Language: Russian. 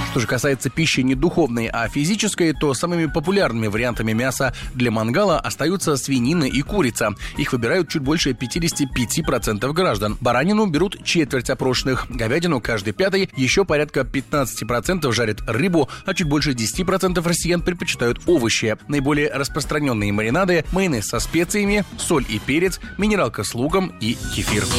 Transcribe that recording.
Что же касается пищи не духовной, а физической, то самыми популярными вариантами мяса для мангала остаются свинина и курица. Их выбирают чуть больше 55% граждан. Баранину берут четверть опрошенных, говядину каждый пятый, еще порядка 15% жарят рыбу, а чуть больше 10% россиян предпочитают овощи. Наиболее распространенные маринады – майонез со специями, соль и перец, минералка с луком и кефир.